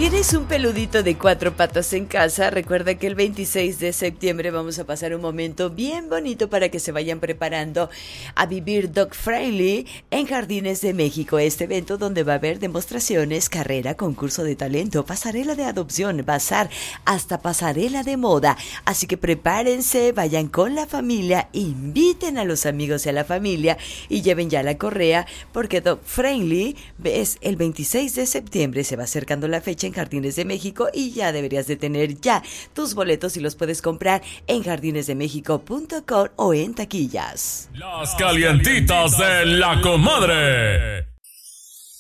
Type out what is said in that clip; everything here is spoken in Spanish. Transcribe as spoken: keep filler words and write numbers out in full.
¿Tienes un peludito de cuatro patas en casa? Recuerda que el veintiséis de septiembre vamos a pasar un momento bien bonito para que se vayan preparando a vivir Dog Friendly en Jardines de México. Este evento donde va a haber demostraciones, carrera, concurso de talento, pasarela de adopción, bazar, hasta pasarela de moda. Así que prepárense, vayan con la familia, inviten a los amigos y a la familia y lleven ya la correa porque Dog Friendly es el veintiséis de septiembre. Se va acercando la fecha en Jardines de México y ya deberías de tener ya tus boletos y los puedes comprar en jardines de méxico punto com o en taquillas. Las calientitas de la comadre.